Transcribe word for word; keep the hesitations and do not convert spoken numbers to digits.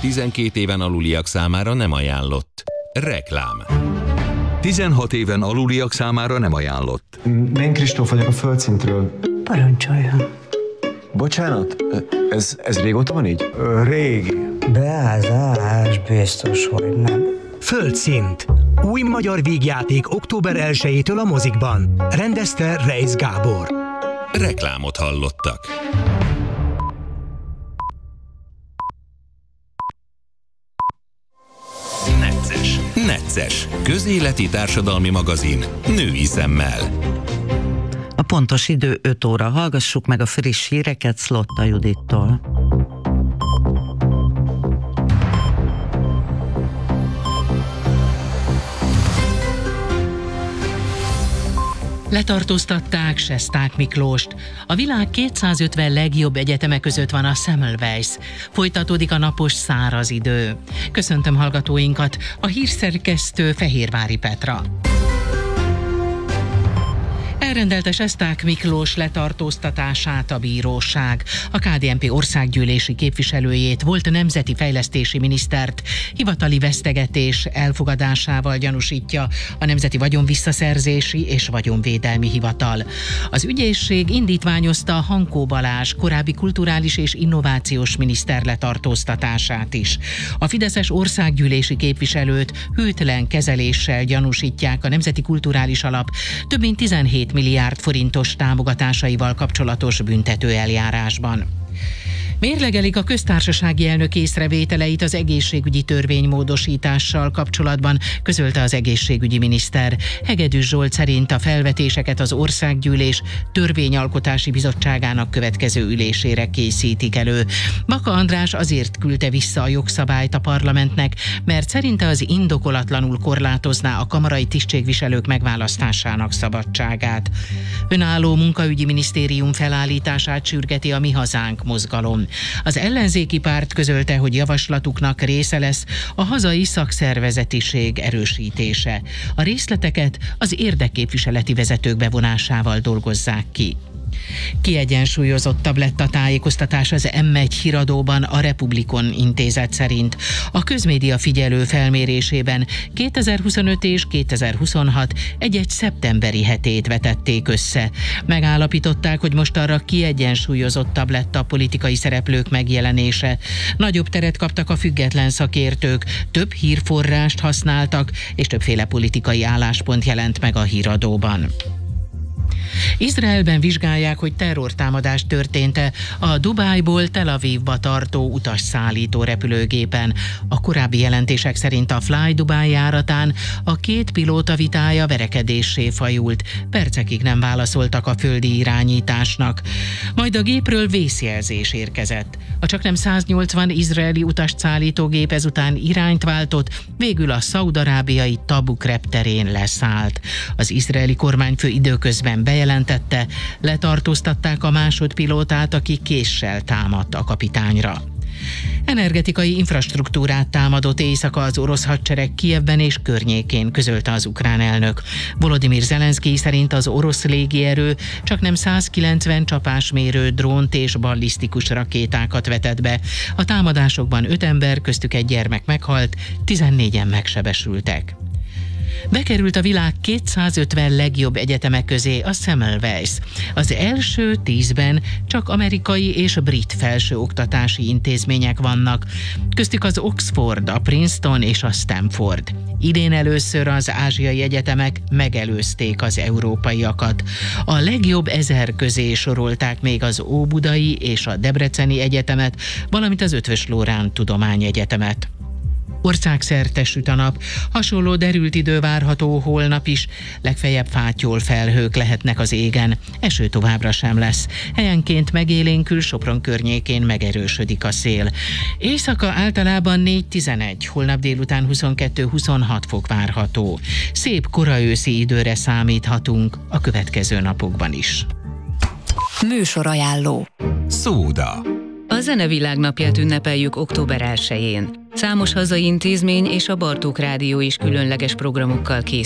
tizenkét éven aluliak számára nem ajánlott. Reklám. tizenhat éven aluliak számára nem ajánlott. Én Kristóf vagyok a Földszintről. Parancsoljon. Bocsánat, ez, ez régóta van így? Régi. Beázás, biztos, hogy nem. Földszint. Új magyar vígjáték október elsejétől a mozikban. Rendezte Reisz Gábor. Reklámot hallottak. Necces. Necces. Közéleti társadalmi magazin. Női szemmel. A pontos idő öt óra. Hallgassuk meg a friss híreket Szlotta Judittól. Letartóztatták Sesták Miklóst. A világ kétszázötven legjobb egyeteme között van a Semmelweis. Folytatódik a napos száraz idő. Köszöntöm hallgatóinkat, a hírszerkesztő Fehérvári Petra. Elrendelte Sesták Miklós letartóztatását a bíróság. A ká dé en pé országgyűlési képviselőjét, volt nemzeti fejlesztési minisztert hivatali vesztegetés elfogadásával gyanúsítja a Nemzeti Vagyonvisszaszerzési és Vagyonvédelmi Hivatal. Az ügyészség indítványozta Hankó Balázs, korábbi kulturális és innovációs miniszter letartóztatását is. A fideszes országgyűlési képviselőt hűtlen kezeléssel gyanúsítják a Nemzeti Kulturális Alap több mint tizenhét milliárd forintos támogatásaival kapcsolatos büntetőeljárásban. Mérlegelik a köztársasági elnök észrevételeit az egészségügyi törvény módosítással kapcsolatban, közölte az egészségügyi miniszter. Hegedűs Zsolt szerint a felvetéseket az Országgyűlés Törvényalkotási Bizottságának következő ülésére készítik elő. Baka András azért küldte vissza a jogszabályt a parlamentnek, mert szerinte az indokolatlanul korlátozná a kamarai tisztségviselők megválasztásának szabadságát. Önálló munkaügyi minisztérium felállítását sürgeti a Mi Hazánk mozgalom. Az ellenzéki párt közölte, hogy javaslatuknak része lesz a hazai szakszervezetiség erősítése. A részleteket az érdekképviseleti vezetők bevonásával dolgozzák ki. Kiegyensúlyozottabb lett a tájékoztatás az em egy híradóban a Republikon intézet szerint. A közmédia figyelő felmérésében kétezer-huszonöt és kétezer-huszonhat egy-egy szeptemberi hetét vetették össze. Megállapították, hogy mostanra kiegyensúlyozottabb lett a politikai szereplők megjelenése. Nagyobb teret kaptak a független szakértők, több hírforrást használtak, és többféle politikai álláspont jelent meg a híradóban. Izraelben vizsgálják, hogy terrortámadás történt-e a Dubájból Tel Avivba tartó utasszállító repülőgépen. A korábbi jelentések szerint a Fly Dubai járatán a két pilóta vitája verekedéssé fajult. Percekig nem válaszoltak a földi irányításnak. Majd a gépről vészjelzés érkezett. A csaknem száznyolcvan izraeli utast szállítógép ezután irányt váltott, végül a szaudarábiai Tabuk repterén leszállt. Az izraeli kormányfő időközben bejelentette, letartóztatták a másodpilótát, aki késsel támadt a kapitányra. Energetikai infrastruktúrát támadott éjszaka az orosz hadsereg Kijevben és környékén, közölte az ukrán elnök. Volodymyr Zelenszkij szerint az orosz légierő csaknem százkilencven csapásmérő drónt és ballisztikus rakétákat vetett be. A támadásokban öt ember, köztük egy gyermek meghalt, tizennégyen megsebesültek. Bekerült a világ kétszázötven legjobb egyetemek közé a Semmelweis. Az első tízben csak amerikai és brit felsőoktatási intézmények vannak, köztük az Oxford, a Princeton és a Stanford. Idén először az ázsiai egyetemek megelőzték az európaiakat. A legjobb ezer közé sorolták még az Óbudai és a Debreceni Egyetemet, valamint az Eötvös Loránd Tudományegyetemet. Országszerte süt a nap, hasonló derült idő várható holnap is, legfeljebb fátyol felhők lehetnek az égen, eső továbbra sem lesz. Helyenként megélénkül, Sopron környékén megerősödik a szél. Éjszaka általában négy-tizenegy, holnap délután huszonkettő-huszonhat fok várható. Szép koraőszi időre számíthatunk a következő napokban is. Műsorajánló. Szóda. A Zenevilág napját ünnepeljük október elsején. Számos hazai intézmény és a Bartók Rádió is különleges programokkal készül.